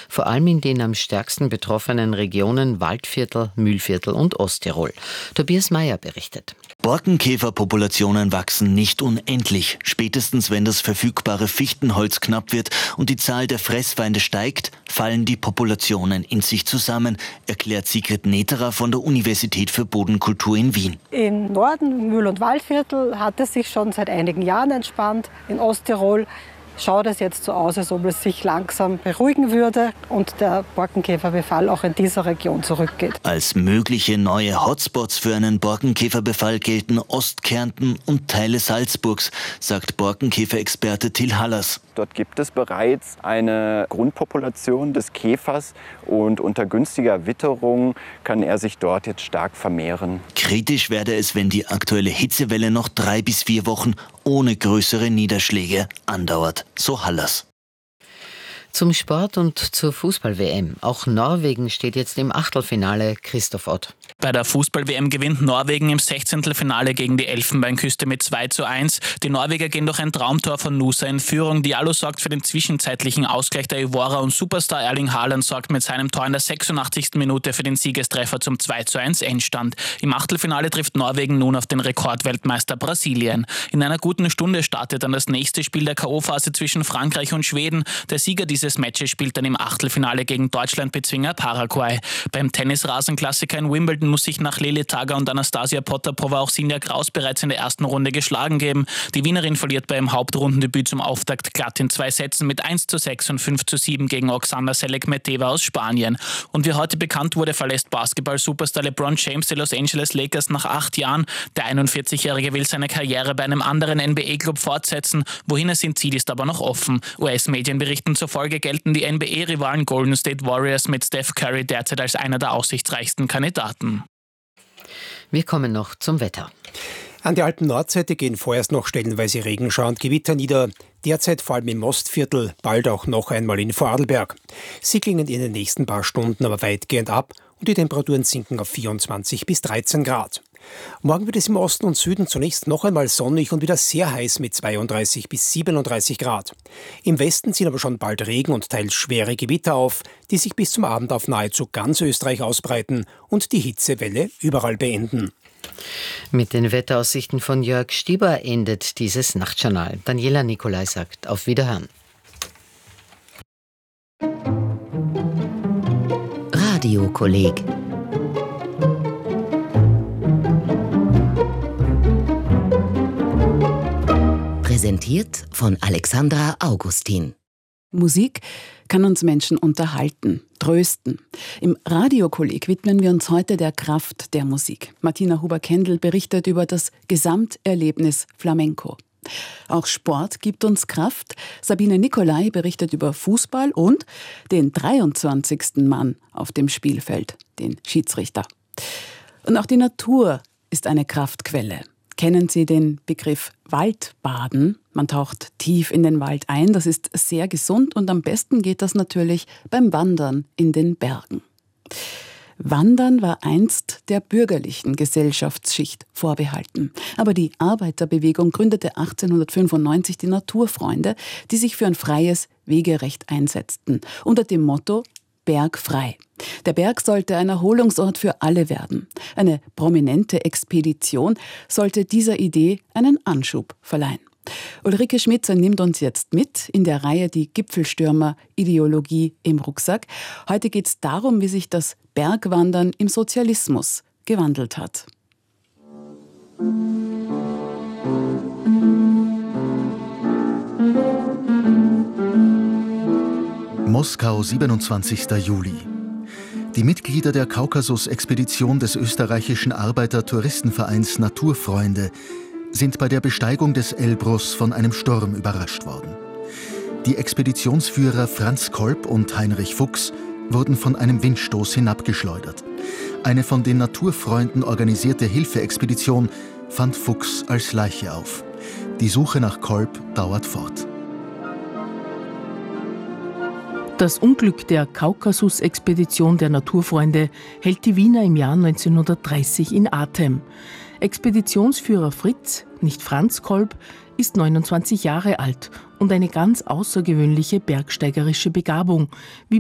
vor allem in den am stärksten betroffenen Regionen Waldviertel, Mühlviertel und Osttirol. Tobias Meyer berichtet. Borkenkäferpopulationen wachsen nicht unendlich. Spätestens wenn das verfügbare Fichtenholz knapp wird und die Zahl der Fressfeinde steigt, fallen die Populationen in sich zusammen, erklärt Sigrid Neterer von der Universität für Bodenkultur in Wien. Im Norden, Mühl- und Waldviertel, hat es sich schon seit einigen Jahren entspannt. In Osttirol schaut es jetzt so aus, als ob es sich langsam beruhigen würde und der Borkenkäferbefall auch in dieser Region zurückgeht. Als mögliche neue Hotspots für einen Borkenkäferbefall gelten Ostkärnten und Teile Salzburgs, sagt Borkenkäferexperte Till Hallers. Dort gibt es bereits eine Grundpopulation des Käfers und unter günstiger Witterung kann er sich dort jetzt stark vermehren. Kritisch werde es, wenn die aktuelle Hitzewelle noch 3 bis 4 Wochen ohne größere Niederschläge andauert, so Hallers. Zum Sport und zur Fußball-WM. Auch Norwegen steht jetzt im Achtelfinale. Christoph Ott. Bei der Fußball-WM gewinnt Norwegen im 16. Finale gegen die Elfenbeinküste mit 2:1. Die Norweger gehen durch ein Traumtor von Nusa in Führung. Diallo sorgt für den zwischenzeitlichen Ausgleich der Ivorer und Superstar Erling Haaland sorgt mit seinem Tor in der 86. Minute für den Siegestreffer zum 2:1 Endstand. Im Achtelfinale trifft Norwegen nun auf den Rekordweltmeister Brasilien. In einer guten Stunde startet dann das nächste Spiel der K.O.-Phase zwischen Frankreich und Schweden. Der Sieger dieses Matches spielt dann im Achtelfinale gegen Deutschland-Bezwinger Paraguay. Beim Tennisrasenklassiker in Wimbledon muss sich nach Lele Tager und Anastasia Potapova auch Sinja Graus bereits in der ersten Runde geschlagen geben. Die Wienerin verliert bei ihrem Hauptrundendebüt zum Auftakt glatt in 2 Sätzen mit 1:6 und 5:7 gegen Oksana Selek-Meteva aus Spanien. Und wie heute bekannt wurde, verlässt Basketball-Superstar LeBron James die Los Angeles Lakers nach 8 Jahren. Der 41-Jährige will seine Karriere bei einem anderen NBA-Club fortsetzen. Wohin er sein Ziel ist aber noch offen. US-Medien berichten zufolge gelten die NBA-Rivalen Golden State Warriors mit Steph Curry derzeit als einer der aussichtsreichsten Kandidaten. Wir kommen noch zum Wetter. An der Alpen-Nordseite gehen vorerst noch stellenweise Regenschauer und Gewitter nieder. Derzeit vor allem im Ostviertel, bald auch noch einmal in Vorarlberg. Sie klingen in den nächsten paar Stunden aber weitgehend ab und die Temperaturen sinken auf 24 bis 13 Grad. Morgen wird es im Osten und Süden zunächst noch einmal sonnig und wieder sehr heiß mit 32 bis 37 Grad. Im Westen ziehen aber schon bald Regen und teils schwere Gewitter auf, die sich bis zum Abend auf nahezu ganz Österreich ausbreiten und die Hitzewelle überall beenden. Mit den Wetteraussichten von Jörg Stieber endet dieses Nachtjournal. Daniela Nicolai sagt auf Wiederhören. Radiokolleg. Präsentiert von Alexandra Augustin. Musik kann uns Menschen unterhalten, trösten. Im Radiokolleg widmen wir uns heute der Kraft der Musik. Martina Huber-Kendall berichtet über das Gesamterlebnis Flamenco. Auch Sport gibt uns Kraft. Sabine Nicolai berichtet über Fußball und den 23. Mann auf dem Spielfeld, den Schiedsrichter. Und auch die Natur ist eine Kraftquelle. Kennen Sie den Begriff Waldbaden? Man taucht tief in den Wald ein, das ist sehr gesund und am besten geht das natürlich beim Wandern in den Bergen. Wandern war einst der bürgerlichen Gesellschaftsschicht vorbehalten. Aber die Arbeiterbewegung gründete 1895 die Naturfreunde, die sich für ein freies Wegerecht einsetzten, unter dem Motto Bergfrei. Der Berg sollte ein Erholungsort für alle werden. Eine prominente Expedition sollte dieser Idee einen Anschub verleihen. Ulrike Schmitzer nimmt uns jetzt mit in der Reihe Die Gipfelstürmer Ideologie im Rucksack. Heute geht es darum, wie sich das Bergwandern im Sozialismus gewandelt hat. Moskau, 27. Juli. Die Mitglieder der Kaukasus-Expedition des österreichischen Arbeiter-Touristenvereins Naturfreunde sind bei der Besteigung des Elbrus von einem Sturm überrascht worden. Die Expeditionsführer Franz Kolb und Heinrich Fuchs wurden von einem Windstoß hinabgeschleudert. Eine von den Naturfreunden organisierte Hilfeexpedition fand Fuchs als Leiche auf. Die Suche nach Kolb dauert fort. Das Unglück der Kaukasus-Expedition der Naturfreunde hält die Wiener im Jahr 1930 in Atem. Expeditionsführer Fritz, nicht Franz Kolb, ist 29 Jahre alt und eine ganz außergewöhnliche bergsteigerische Begabung, wie